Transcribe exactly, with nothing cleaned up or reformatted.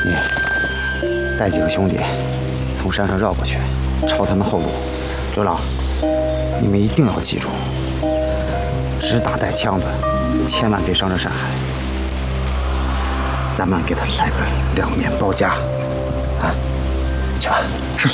你带几个兄弟从山上绕过去，抄他们后路。刘老，你们一定要记住，只打带枪的，千万别伤着山海。咱们给他来个两面包夹，啊，去吧。是。